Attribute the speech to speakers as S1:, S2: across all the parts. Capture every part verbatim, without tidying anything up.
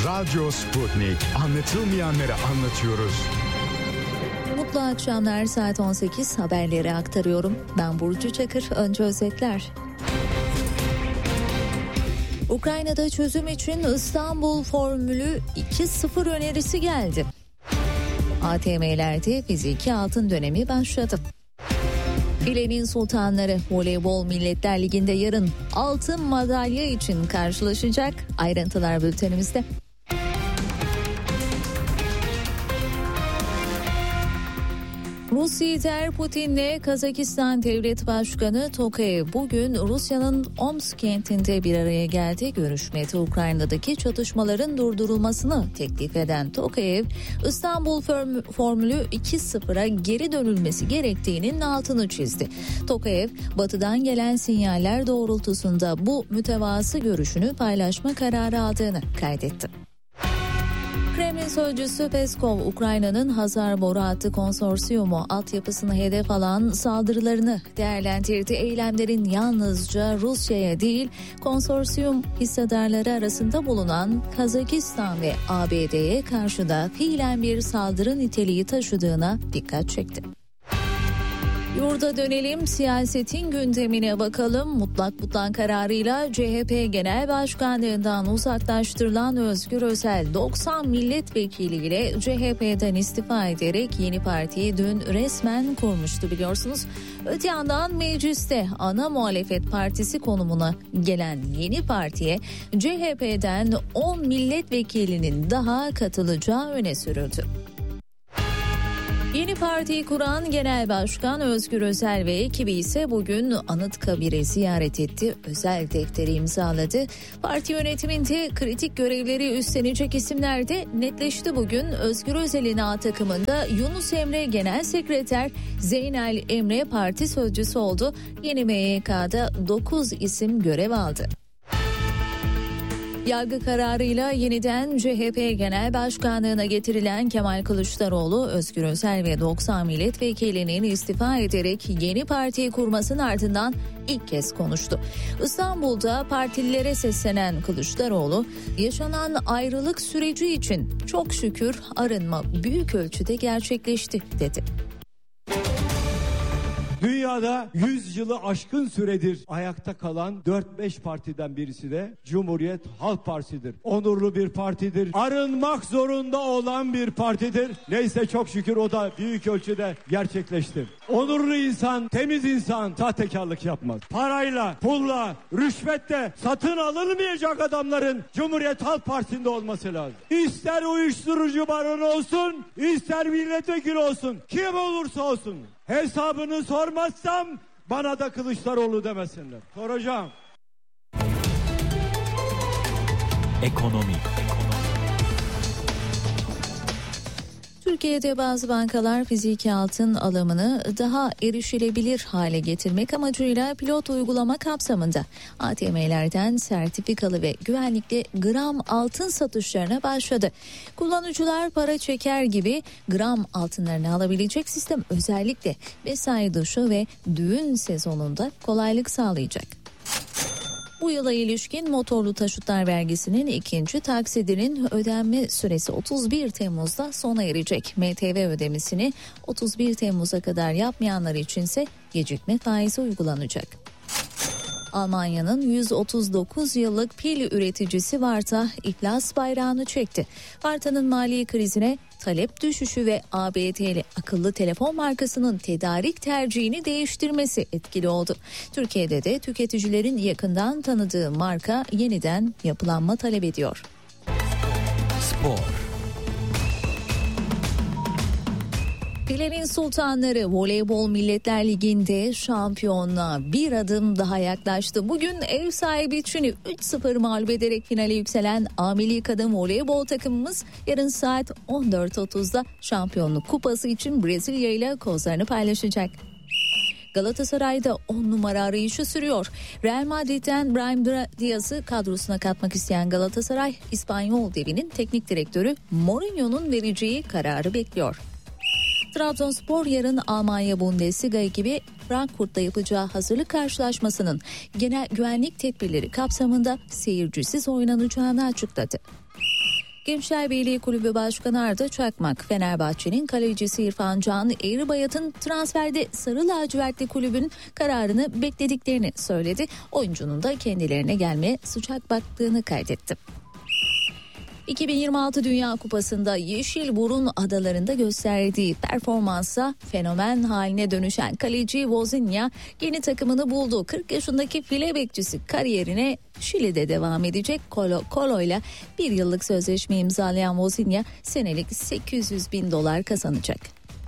S1: Radyo Sputnik. Anlatılmayanları anlatıyoruz.
S2: Mutlu akşamlar, saat on sekiz haberleri aktarıyorum. Ben Burcu Çakır. Önce özetler. Ukrayna'da çözüm için İstanbul Formülü iki sıfır önerisi geldi. A T M'lerde fiziki altın dönemi başladı. Filenin Sultanları Voleybol Milletler Ligi'nde yarın altın madalya için karşılaşacak. Ayrıntılar bültenimizde. Rus lider Putin'le Kazakistan Devlet Başkanı Tokayev bugün Rusya'nın Omsk kentinde bir araya geldi. Görüşmede Ukrayna'daki çatışmaların durdurulmasını teklif eden Tokayev, İstanbul Formülü iki sıfıra geri dönülmesi gerektiğinin altını çizdi. Tokayev, Batı'dan gelen sinyaller doğrultusunda bu mütevazı görüşünü paylaşma kararı aldığını kaydetti. Kremlin sözcüsü Peskov, Ukrayna'nın Hazar Boru Hattı Konsorsiyumu altyapısını hedef alan saldırılarını değerlendirdi. Eylemlerin yalnızca Rusya'ya değil, konsorsiyum hissedarları arasında bulunan Kazakistan ve A B D'ye karşı da fiilen bir saldırı niteliği taşıdığına dikkat çekti. Yurda dönelim, siyasetin gündemine bakalım. Mutlak mutlak kararıyla C H P Genel Başkanlığından uzaklaştırılan Özgür Özel doksan milletvekiliyle C H P'den istifa ederek yeni partiyi dün resmen kurmuştu, biliyorsunuz. Öte yandan mecliste ana muhalefet partisi konumuna gelen yeni partiye C H P'den on milletvekilinin daha katılacağı öne sürüldü. Yeni partiyi kuran Genel Başkan Özgür Özel ve ekibi ise bugün Anıtkabir'i ziyaret etti. Özel defteri imzaladı. Parti yönetiminde kritik görevleri üstlenecek isimler de netleşti bugün. Özgür Özel'in A takımında Yunus Emre Genel Sekreter, Zeynel Emre Parti Sözcüsü oldu. Yeni M Y K'da dokuz isim görev aldı. Yargı kararıyla yeniden C H P Genel Başkanlığına getirilen Kemal Kılıçdaroğlu, Özgür Özel ve doksan milletvekilinin istifa ederek yeni partiyi kurmasının ardından ilk kez konuştu. İstanbul'da partililere seslenen Kılıçdaroğlu, yaşanan ayrılık süreci için çok şükür arınma büyük ölçüde gerçekleşti dedi.
S3: Dünyada yüz yılı aşkın süredir ayakta kalan dört beş partiden birisi de Cumhuriyet Halk Partisi'dir. Onurlu bir partidir. Arınmak zorunda olan bir partidir. Neyse çok şükür o da büyük ölçüde gerçekleşti. Onurlu insan, temiz insan sahtekarlık yapmaz. Parayla, pulla, rüşvetle satın alınmayacak adamların Cumhuriyet Halk Partisi'nde olması lazım. İster uyuşturucu baronu olsun, ister milletvekili olsun, kim olursa olsun. Hesabını sormazsam bana da Kılıçdaroğlu demesinler. Soracağım.
S4: Ekonomi.
S2: Türkiye'de bazı bankalar fiziki altın alımını daha erişilebilir hale getirmek amacıyla pilot uygulama kapsamında A T M'lerden sertifikalı ve güvenlikli gram altın satışlarına başladı. Kullanıcılar para çeker gibi gram altınlarını alabilecek, sistem özellikle mesai dışı ve düğün sezonunda kolaylık sağlayacak. Bu yıla ilişkin motorlu taşıtlar vergisinin ikinci taksidinin ödenme süresi otuz bir Temmuz'da sona erecek. M T V ödemesini otuz bir Temmuz'a kadar yapmayanlar içinse gecikme faizi uygulanacak. Almanya'nın yüz otuz dokuz yıllık pil üreticisi Varta iflas bayrağını çekti. Varta'nın mali krizine talep düşüşü ve A B D'li akıllı telefon markasının tedarik tercihini değiştirmesi etkili oldu. Türkiye'de de tüketicilerin yakından tanıdığı marka yeniden yapılanma talep ediyor.
S4: Spor.
S2: Filenin Sultanları Voleybol Milletler Ligi'nde şampiyonluğa bir adım daha yaklaştı. Bugün ev sahibi Çin'i üç sıfır mağlup ederek finale yükselen A Milli Kadın Voleybol takımımız yarın saat on dört otuzda şampiyonluk kupası için Brezilya ile kozlarını paylaşacak. Galatasaray'da on numara arayışı sürüyor. Real Madrid'den Brahim Diaz'ı kadrosuna katmak isteyen Galatasaray, İspanyol devinin teknik direktörü Mourinho'nun vereceği kararı bekliyor. Trabzonspor yarın Almanya Bundesliga ekibi Frankfurt'ta yapacağı hazırlık karşılaşmasının genel güvenlik tedbirleri kapsamında seyircisiz oynanacağını açıkladı. Gençler Birliği Kulübü Başkanı Arda Çakmak, Fenerbahçe'nin kalecisi İrfan Can Eğribayat'ın transferde Sarı Lacivertli kulübün kararını beklediklerini söyledi. Oyuncunun da kendilerine gelmeye sıcak baktığını kaydetti. iki bin yirmi altı Dünya Kupası'nda Yeşilburun adalarında gösterdiği performansa fenomen haline dönüşen kaleci Wozniak yeni takımını buldu. kırk yaşındaki file bekçisi kariyerine Şili'de devam edecek. Colo Colo ile bir yıllık sözleşme imzalayan Wozniak senelik sekiz yüz bin dolar kazanacak.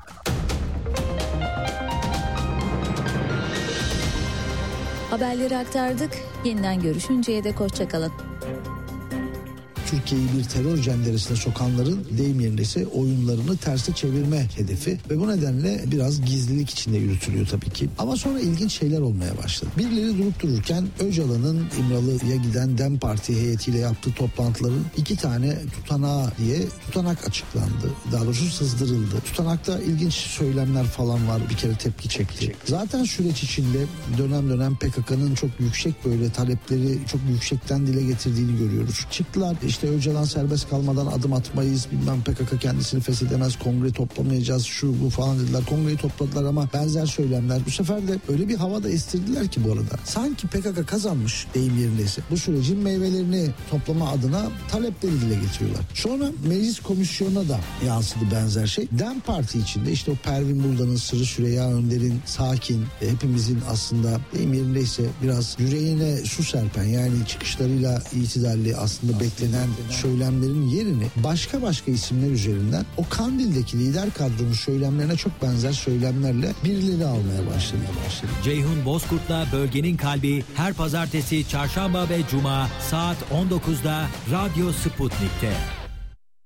S2: Haberleri aktardık. Yeniden görüşünceye dek hoşça kalın.
S5: Türkiye'yi bir terör cenderesine sokanların deyim yerine ise oyunlarını terse çevirme hedefi ve bu nedenle biraz gizlilik içinde yürütülüyor tabii ki. Ama sonra ilginç şeyler olmaya başladı. Birileri durup dururken Öcalan'ın İmralı'ya giden DEM Parti heyetiyle yaptığı toplantıların iki tane tutanağı diye tutanak açıklandı. Daha doğrusu sızdırıldı. Tutanakta ilginç söylemler falan var, bir kere tepki çekti. Zaten süreç içinde dönem dönem P K K'nın çok yüksek böyle talepleri çok yüksekten dile getirdiğini görüyoruz. Çıktılar işte İşte Öcalan serbest kalmadan adım atmayız, bilmem P K K kendisini feshedemez, kongre toplamayacağız, şu bu falan dediler. Kongreyi topladılar ama benzer söylemler. Bu sefer de öyle bir havada estirdiler ki bu arada. Sanki P K K kazanmış deyim yerindeyse. Bu sürecin meyvelerini toplama adına talepleri dile getiriyorlar. Sonra meclis komisyonuna da yansıdı benzer şey. DEM Parti içinde işte o Pervin Buldan'ın, Sırrı Süreyya Önder'in sakin, hepimizin aslında deyim yerindeyse biraz yüreğine su serpen, yani çıkışlarıyla itidalli aslında beklenen söylemlerin yerini başka başka isimler üzerinden o Kandil'deki lider kadronun söylemlerine çok benzer söylemlerle birileri almaya başladı. başladı.
S4: Ceyhun Bozkurt'la Bölgenin Kalbi her pazartesi, çarşamba ve cuma saat on dokuzda Radyo Sputnik'te.